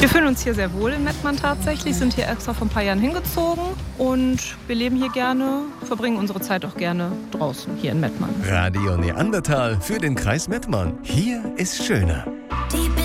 Wir fühlen uns hier sehr wohl in Mettmann tatsächlich, sind hier extra vor ein paar Jahren hingezogen und wir leben hier gerne, verbringen unsere Zeit auch gerne draußen hier in Mettmann. Radio Neandertal für den Kreis Mettmann. Hier ist schöner.